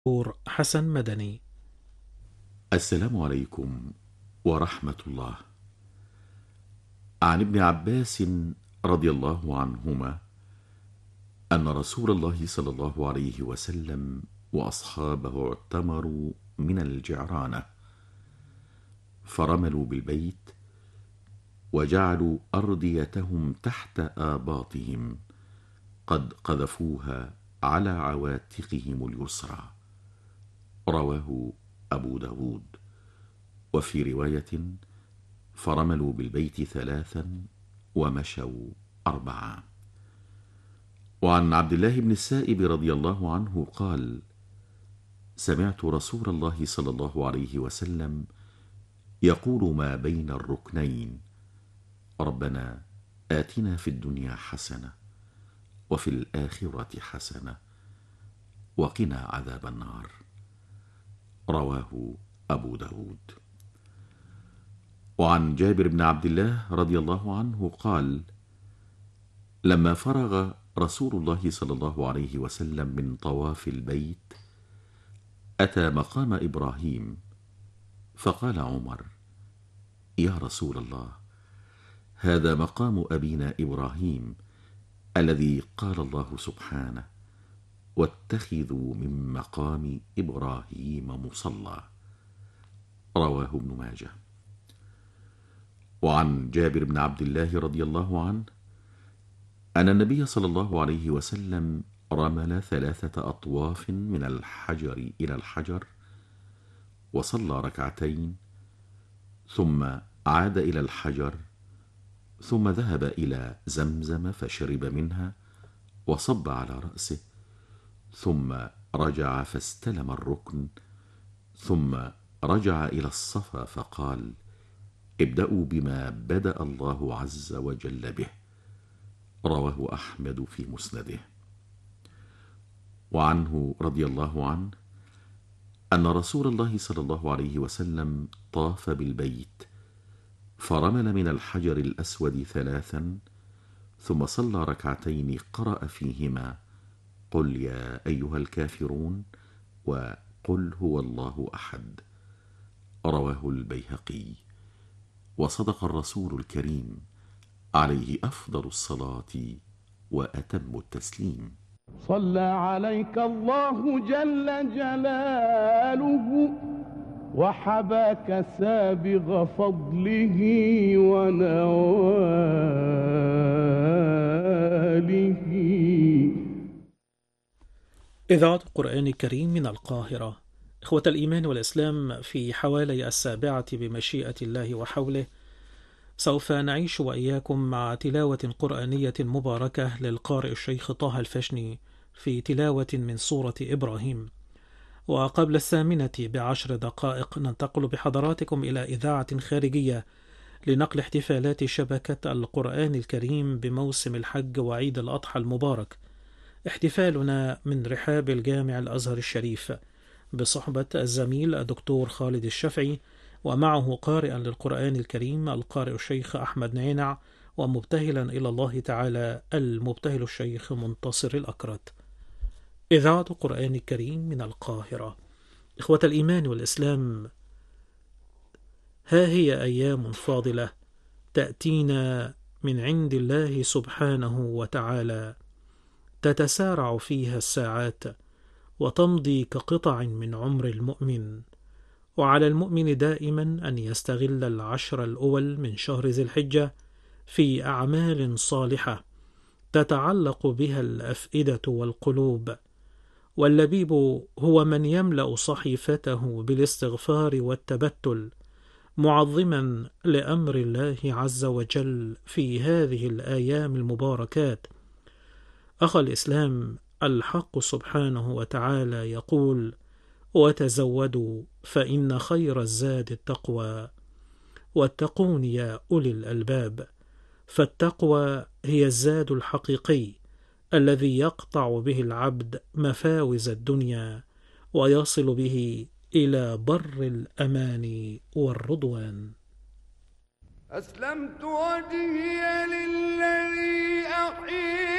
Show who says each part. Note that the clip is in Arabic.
Speaker 1: دكتور حسن مدني.
Speaker 2: السلام عليكم ورحمة الله. عن ابن عباس رضي الله عنهما أن رسول الله صلى الله عليه وسلم وأصحابه اعتمروا من الجعرانة، فرملوا بالبيت وجعلوا أرديتهم تحت آباطهم قد قذفوها على عواتقهم اليسرى. رواه أبو داود. وفي رواية: فرملوا بالبيت 3 ومشوا 4. وعن عبد الله بن السائب رضي الله عنه قال: سمعت رسول الله صلى الله عليه وسلم يقول ما بين الركنين: ربنا آتنا في الدنيا حسنة وفي الآخرة حسنة وقنا عذاب النار. رواه أبو داود. وعن جابر بن عبد الله رضي الله عنه قال: لما فرغ رسول الله صلى الله عليه وسلم من طواف البيت أتى مقام إبراهيم، فقال عمر: يا رسول الله، هذا مقام أبينا إبراهيم الذي قال الله سبحانه: واتخذوا من مقام إبراهيم مصلى. رواه ابن ماجه. وعن جابر بن عبد الله رضي الله عنه أن النبي صلى الله عليه وسلم رمل 3 أطواف من الحجر إلى الحجر، وصلى 2 ثم عاد إلى الحجر، ثم ذهب إلى زمزم فشرب منها وصب على رأسه، ثم رجع فاستلم الركن، ثم رجع إلى الصفا فقال: ابدأوا بما بدأ الله عز وجل به. رواه أحمد في مسنده. وعنه رضي الله عنه أن رسول الله صلى الله عليه وسلم طاف بالبيت، فرمل من الحجر الأسود 3 ثم صلى 2 قرأ فيهما: قل يا أيها الكافرون وقل هو الله أحد. رواه البيهقي. وصدق الرسول الكريم عليه أفضل الصلاة وأتم التسليم.
Speaker 3: صلى عليك الله جل جلاله وحباك سابغ فضله ونواله.
Speaker 1: إذاعة القرآن الكريم من القاهرة. إخوة الإيمان والإسلام، في حوالي 7 بمشيئة الله وحوله سوف نعيش وإياكم مع تلاوة قرآنية مباركة للقارئ الشيخ طه الفشني في تلاوة من سورة إبراهيم. وقبل 8:10 ننتقل بحضراتكم إلى إذاعة خارجية لنقل احتفالات شبكة القرآن الكريم بموسم الحج وعيد الأضحى المبارك. احتفالنا من رحاب الجامع الأزهر الشريف بصحبة الزميل الدكتور خالد الشافعي، ومعه قارئا للقرآن الكريم القارئ الشيخ أحمد نعنع، ومبتهلا إلى الله تعالى المبتهل الشيخ منتصر الأكرت. إذاعة القرآن الكريم من القاهرة. إخوة الإيمان والإسلام، ها هي أيام فاضلة تأتينا من عند الله سبحانه وتعالى، تتسارع فيها الساعات وتمضي كقطع من عمر المؤمن. وعلى المؤمن دائما أن يستغل العشر الأول من شهر ذي الحجة في أعمال صالحة تتعلق بها الأفئدة والقلوب. واللبيب هو من يملأ صحيفته بالاستغفار والتبتل، معظما لأمر الله عز وجل في هذه الأيام المباركات. أخ الإسلام، الحق سبحانه وتعالى يقول: وتزودوا فإن خير الزاد التقوى واتقون يا أولي الألباب. فالتقوى هي الزاد الحقيقي الذي يقطع به العبد مفاوز الدنيا ويصل به إلى بر الأمان والرضوان.
Speaker 3: أسلمت وجهي للذي أحيي